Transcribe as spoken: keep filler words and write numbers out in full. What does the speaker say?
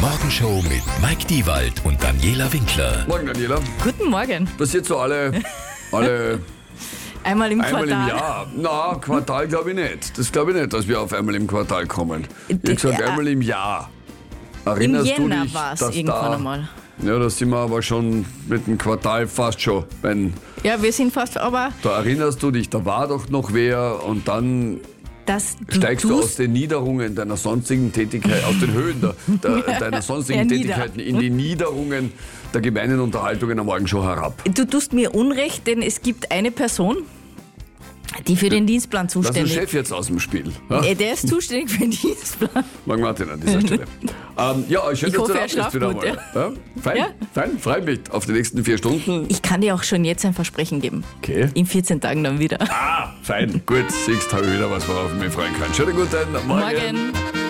Morgenshow mit Mike Diewald und Daniela Winkler. Morgen, Daniela. Guten Morgen. Passiert so alle, alle Einmal im einmal Quartal. im Jahr. Na, Quartal glaube ich nicht. Das glaube ich nicht, dass wir auf einmal im Quartal kommen. Ich habe gesagt, Ja. einmal im Jahr. Im Erinnerst du Jänner dich, war es dass irgendwann da, einmal. Ja, da sind wir aber schon mit dem Quartal fast schon. Wenn, Ja, wir sind fast, aber da erinnerst du dich, da war doch noch wer und dann das du steigst du aus tust, den Niederungen deiner sonstigen Tätigkeit, aus den Höhen der, der, deiner sonstigen Ja, nieder. Tätigkeiten in die Niederungen der gemeinen Unterhaltungen am Morgen schon herab. du tust mir Unrecht, denn es gibt eine Person, die für den Dienstplan Lass den zuständig Chef jetzt aus dem Spiel. Ja? ist. Der ist zuständig für den Dienstplan. Morgen Martin an dieser Stelle. ähm, ja, schön, Ich dass hoffe, du da er bist schlaft wieder gut, mal. Ja? Fein, Ja. fein, freue mich auf die nächsten vier Stunden. Ich kann dir auch schon jetzt ein Versprechen geben. Okay. In vierzehn Tagen dann wieder. Ah, fein, gut, siehst, habe ich wieder was, worauf ich mich freuen kann. Schönen guten Morgen. Morgen.